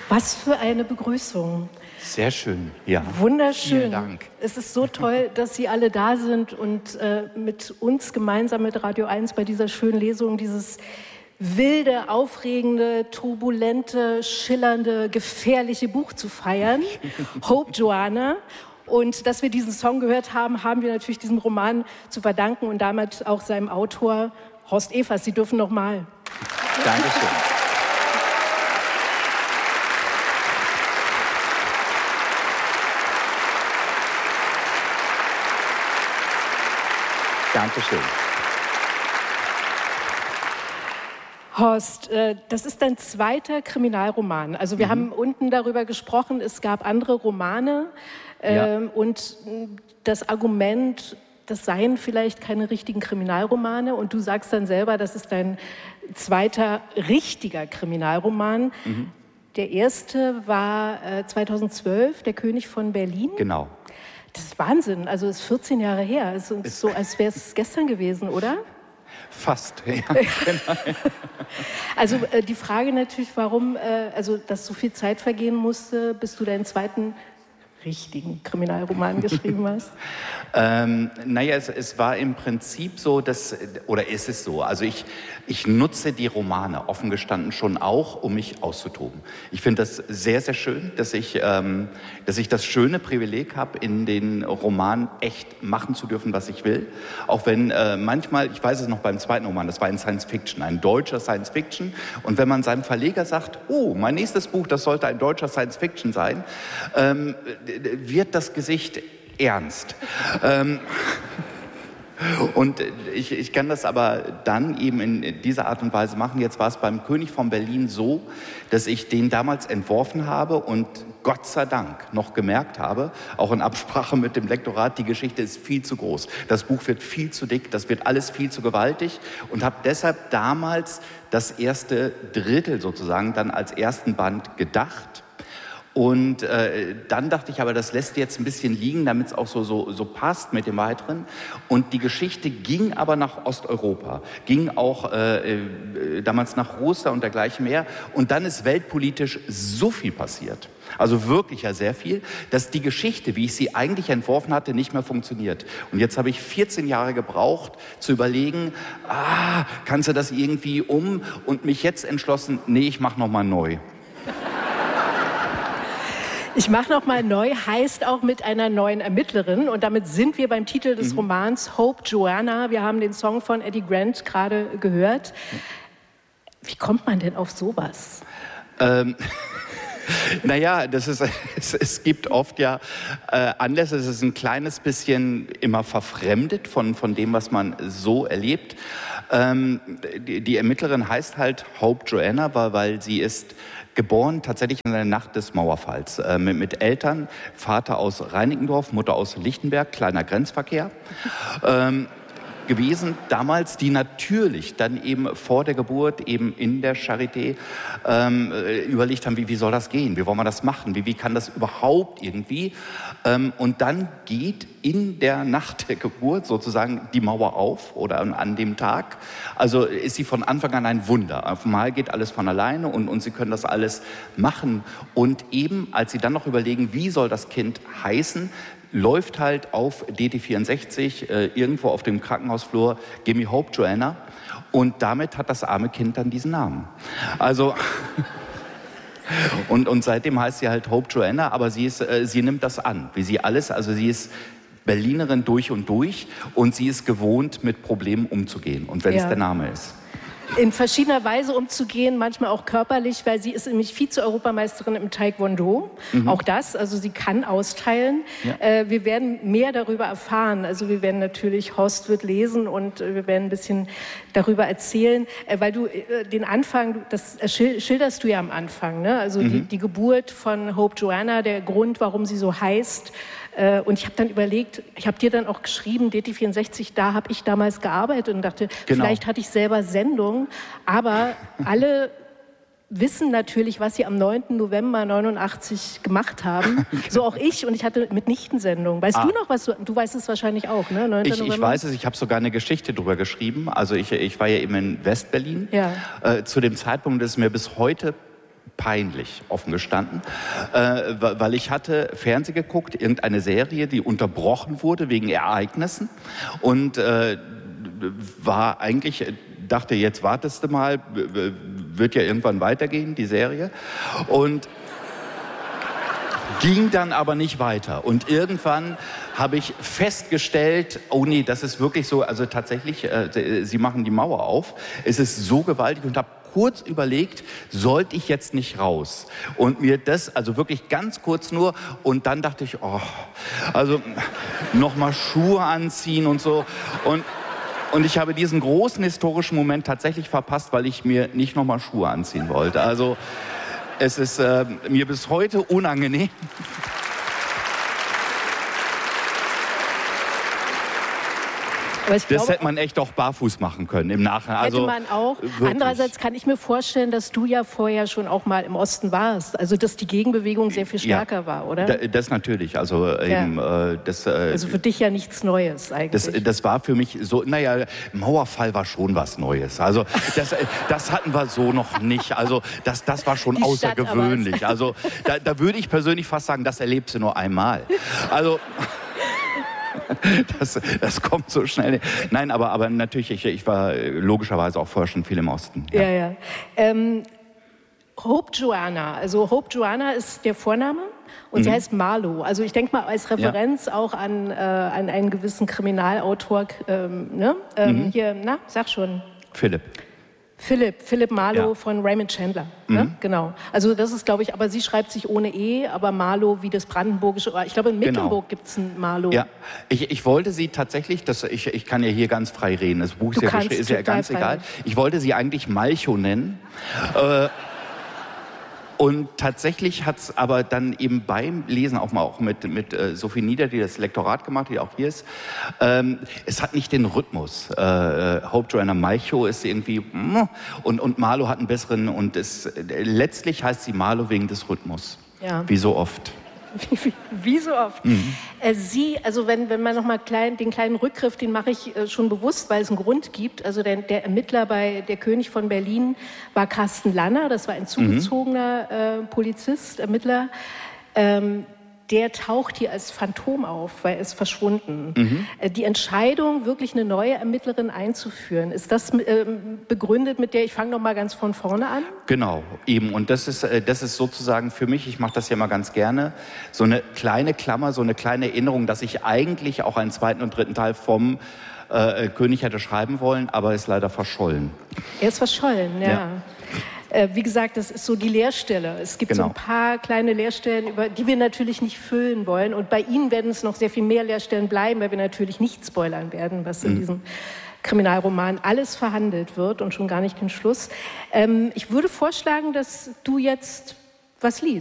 Was für eine Begrüßung. Sehr schön, ja. Wunderschön. Vielen Dank. Es ist so toll, dass Sie alle da sind und mit uns gemeinsam mit Radio 1 bei dieser schönen Lesung dieses wilde, aufregende, turbulente, schillernde, gefährliche Buch zu feiern. Hope Joanna. Und dass wir diesen Song gehört haben, haben wir natürlich diesem Roman zu verdanken und damit auch seinem Autor Horst Evers. Sie dürfen noch mal. Dankeschön. Dankeschön. Horst, das ist dein zweiter Kriminalroman. Also wir haben unten darüber gesprochen, es gab andere Romane und das Argument, das seien vielleicht keine richtigen Kriminalromane und du sagst dann selber, das ist dein zweiter richtiger Kriminalroman. Der erste war 2012, Der König von Berlin. Genau. Das ist Wahnsinn, also es ist 14 Jahre her. Es ist so, als wäre es gestern gewesen, oder? Fast, ja. Genau. Also die Frage natürlich, warum, dass so viel Zeit vergehen musste, bis du deinen zweiten richtigen Kriminalroman geschrieben hast? Naja, es war im Prinzip so, oder ist es so, also ich nutze die Romane offen gestanden schon auch, um mich auszutoben. Ich finde das sehr, sehr schön, dass ich das schöne Privileg habe, in den Romanen echt machen zu dürfen, was ich will. Auch wenn manchmal, ich weiß es noch beim zweiten Roman, das war ein Science-Fiction, ein deutscher Science-Fiction. Und wenn man seinem Verleger sagt, oh, mein nächstes Buch, das sollte ein deutscher Science-Fiction sein, wird das Gesicht ernst. Und ich kann das aber dann eben in dieser Art und Weise machen. Jetzt war es beim König von Berlin so, dass ich den damals entworfen habe und Gott sei Dank noch gemerkt habe, auch in Absprache mit dem Lektorat, die Geschichte ist viel zu groß. Das Buch wird viel zu dick, das wird alles viel zu gewaltig und habe deshalb damals das erste Drittel sozusagen dann als ersten Band gedacht. Und dann dachte ich aber, das lässt jetzt ein bisschen liegen, damit es auch so passt mit dem Weiteren. Und die Geschichte ging aber nach Osteuropa, ging auch damals nach Russland und dergleichen mehr. Und dann ist weltpolitisch so viel passiert, also wirklich ja sehr viel, dass die Geschichte, wie ich sie eigentlich entworfen hatte, nicht mehr funktioniert. Und jetzt habe ich 14 Jahre gebraucht, zu überlegen, kannst du das irgendwie und mich jetzt entschlossen, nee, ich mache nochmal neu. Ich mache noch mal neu, heißt auch mit einer neuen Ermittlerin. Und damit sind wir beim Titel des Romans Hope Joanna. Wir haben den Song von Eddie Grant gerade gehört. Wie kommt man denn auf sowas? Naja, es gibt oft ja Anlässe, es ist ein kleines bisschen immer verfremdet von dem, was man so erlebt. Die Ermittlerin heißt halt Hope Joanna, weil sie ist geboren tatsächlich in der Nacht des Mauerfalls. Mit Eltern, Vater aus Reinickendorf, Mutter aus Lichtenberg, kleiner Grenzverkehr. Gewesen, damals, die natürlich dann eben vor der Geburt eben in der Charité überlegt haben, wie soll das gehen, wie wollen wir das machen, wie kann das überhaupt irgendwie und dann geht in der Nacht der Geburt sozusagen die Mauer auf oder an dem Tag, also ist sie von Anfang an ein Wunder, auf einmal geht alles von alleine und sie können das alles machen und eben, als sie dann noch überlegen, wie soll das Kind heißen, läuft halt auf DT64 irgendwo auf dem Krankenhausflur Gimme Hope Joanna und damit hat das arme Kind dann diesen Namen. Also und seitdem heißt sie halt Hope Joanna, aber sie nimmt das an, wie sie alles, also sie ist Berlinerin durch und sie ist gewohnt, mit Problemen umzugehen und wenn es der Name ist. In verschiedener Weise umzugehen, manchmal auch körperlich, weil sie ist nämlich Vize-Europameisterin im Taekwondo. Auch das, also sie kann austeilen. Ja. Wir werden mehr darüber erfahren. Also wir werden natürlich, Horst wird lesen und wir werden ein bisschen darüber erzählen, weil du den Anfang, das schilderst du ja am Anfang, ne? Also die Geburt von Hope Joanna, der Grund, warum sie so heißt. Und ich habe dann überlegt, ich habe dir dann auch geschrieben, DT64, da habe ich damals gearbeitet und dachte, vielleicht hatte ich selber Sendung, aber alle wissen natürlich, was sie am 9. November 89 gemacht haben. So auch ich und ich hatte mitnichten Sendung. Weißt du noch, was du weißt es wahrscheinlich auch, ne? 9. November? Ich weiß es, ich habe sogar eine Geschichte drüber geschrieben. Also ich war ja eben in Westberlin. Ja. Zu dem Zeitpunkt ist mir bis heute peinlich, offen gestanden, weil ich hatte Fernsehen geguckt, irgendeine Serie, die unterbrochen wurde wegen Ereignissen und war eigentlich, dachte, jetzt wartest du mal, wird ja irgendwann weitergehen, die Serie, und ging dann aber nicht weiter. Und irgendwann habe ich festgestellt, oh nee, das ist wirklich so, also tatsächlich, sie machen die Mauer auf, es ist so gewaltig, und habe kurz überlegt, sollte ich jetzt nicht raus? Und mir das, also wirklich ganz kurz nur, und dann dachte ich, oh, also nochmal Schuhe anziehen und so. Und ich habe diesen großen historischen Moment tatsächlich verpasst, weil ich mir nicht nochmal Schuhe anziehen wollte. Also es ist mir bis heute unangenehm. Aber ich glaube, das hätte man echt auch barfuß machen können im Nachhinein. Hätte man auch. Wirklich. Andererseits kann ich mir vorstellen, dass du ja vorher schon auch mal im Osten warst. Also dass die Gegenbewegung sehr viel stärker war, oder? Das natürlich. Also, eben, also für dich ja nichts Neues eigentlich. Das war für mich so, naja, Mauerfall war schon was Neues. Also das hatten wir so noch nicht. Also das war schon außergewöhnlich. Also da würde ich persönlich fast sagen, das erlebst du nur einmal. Also das kommt so schnell. Nein, aber natürlich, ich war logischerweise auch vorher schon viel im Osten. Ja. Hope Joanna, also Hope Joanna ist der Vorname und sie heißt Marlowe. Also ich denke mal als Referenz auch an einen gewissen Kriminalautor, hier, sag schon. Philip Marlowe von Raymond Chandler, ne? Genau. Also das ist, glaube ich, aber sie schreibt sich ohne E, aber Marlowe wie das brandenburgische, ich glaube in Mecklenburg gibt es einen Marlowe. Ja, ich wollte sie tatsächlich, ich kann ja hier ganz frei reden, das Buch ist ja ganz egal, ich wollte sie eigentlich Malchow nennen, und tatsächlich hat es aber dann eben beim Lesen auch mit Sophie Nieder, die das Lektorat gemacht hat, die auch hier ist, es hat nicht den Rhythmus. Hope Joanna Malchow ist irgendwie, und Marlowe hat einen besseren, und letztlich heißt sie Marlowe wegen des Rhythmus. Ja. Wie so oft. Wie so oft. Sie, also wenn man noch mal den kleinen Rückgriff, den mache ich schon bewusst, weil es einen Grund gibt. Also der Ermittler bei Der König von Berlin war Carsten Lanner, das war ein zugezogener Polizist, Ermittler. Der taucht hier als Phantom auf, weil er ist verschwunden. Die Entscheidung, wirklich eine neue Ermittlerin einzuführen, ist das begründet mit der, ich fange noch mal ganz von vorne an? Genau, eben. Und das ist sozusagen für mich, ich mache das ja mal ganz gerne, so eine kleine Klammer, so eine kleine Erinnerung, dass ich eigentlich auch einen zweiten und dritten Teil vom König hätte schreiben wollen, aber ist leider verschollen. Er ist verschollen, ja. Wie gesagt, das ist so die Leerstelle. Es gibt so ein paar kleine Leerstellen, die wir natürlich nicht füllen wollen. Und bei Ihnen werden es noch sehr viel mehr Leerstellen bleiben, weil wir natürlich nicht spoilern werden, was in diesem Kriminalroman alles verhandelt wird und schon gar nicht den Schluss. Ich würde vorschlagen, dass du jetzt was liest.